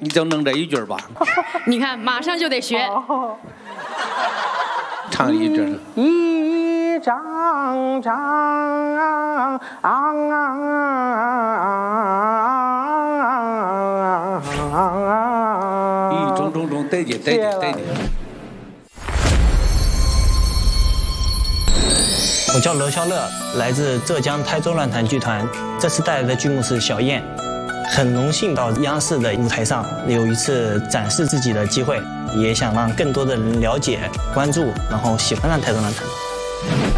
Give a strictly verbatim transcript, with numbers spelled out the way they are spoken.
就弄这一句吧。 你看，马上就得学。 唱一句。 一张张一中中中对的对的对的。 我叫罗肖乐，来自浙江台州乱弹剧团。这次带来的剧目是《小燕》，很荣幸到央视的舞台上有一次展示自己的机会，也想让更多的人了解、关注，然后喜欢上台州乱弹。